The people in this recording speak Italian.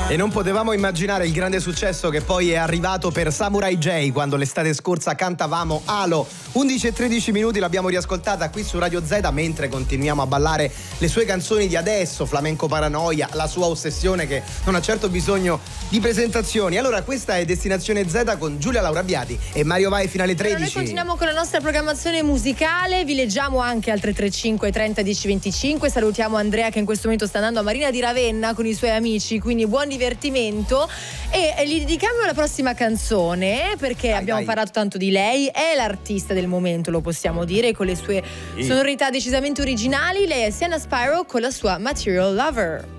E non potevamo immaginare il grande successo che poi è arrivato per Samurai J quando l'estate scorsa cantavamo Halo. 11 e 13 minuti l'abbiamo riascoltata qui su Radio Z mentre continuiamo a ballare le sue canzoni di adesso, Flamenco Paranoia, la sua ossessione che non ha certo bisogno di presentazioni. Allora questa è Destinazione Z con Giulia Laura Biati e Mario Vai fino alle 13. Allora, noi continuiamo con la nostra programmazione musicale, vi leggiamo anche al 335 30 10 25. Salutiamo Andrea che in questo momento sta andando a Marina di Ravenna con i suoi amici, quindi buon divertimento e gli dedichiamo la prossima canzone perché abbiamo parlato tanto di lei, è l'artista del momento, lo possiamo dire, con le sue sonorità decisamente originali. Lei è Sienna Spyro con la sua Material Lover.